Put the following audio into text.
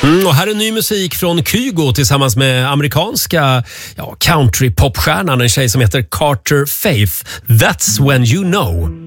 Och här är ny musik från Kygo tillsammans med amerikanska country-popstjärnan, en tjej som heter Carter Faith. That's when you know.